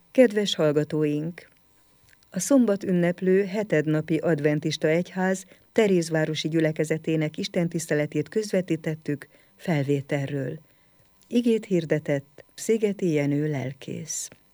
Kedves hallgatóink! A szombat ünneplő hetednapi adventista egyház Terézvárosi gyülekezetének istentiszteletét közvetítettük felvételről. Igét hirdetett Szigeti Jenő lelkész.